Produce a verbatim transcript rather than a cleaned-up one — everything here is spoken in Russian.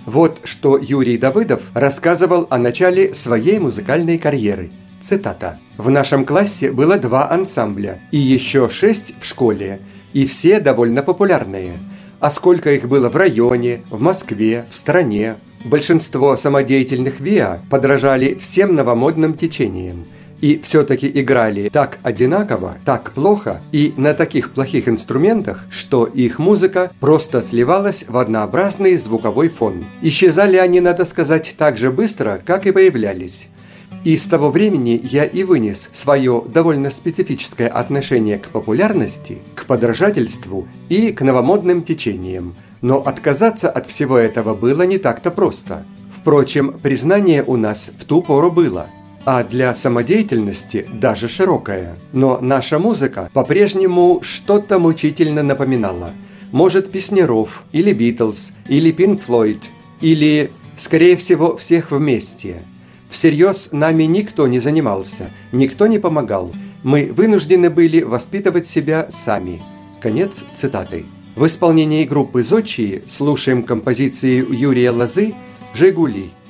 Вот что Юрий Давыдов рассказывал о начале своей музыкальной карьеры. Цитата. «В нашем классе было два ансамбля и еще шесть в школе, и все довольно популярные. А сколько их было в районе, в Москве, в стране? Большинство самодеятельных ВИА подражали всем новомодным течениям. И все-таки играли так одинаково, так плохо и на таких плохих инструментах, что их музыка просто сливалась в однообразный звуковой фон. Исчезали они, надо сказать, так же быстро, как и появлялись. И с того времени я и вынес свое довольно специфическое отношение к популярности, к подражательству и к новомодным течениям. Но отказаться от всего этого было не так-то просто. Впрочем, признание у нас в ту пору было, а для самодеятельности даже широкое. Но наша музыка по-прежнему что-то мучительно напоминала. Может, Песняров, или Битлз, или Пинк Флойд, или, скорее всего, всех вместе. Всерьез нами никто не занимался, никто не помогал. Мы вынуждены были воспитывать себя сами». Конец цитаты. В исполнении группы «Зодчие» слушаем композицию Юрия Лозы «Жигули».